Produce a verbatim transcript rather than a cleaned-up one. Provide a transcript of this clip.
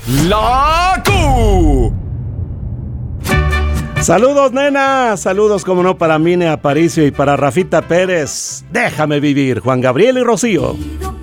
La Q. Saludos, nena. Saludos, como no, para Mine Aparicio y para Rafita Pérez. Déjame vivir, Juan Gabriel y Rocío.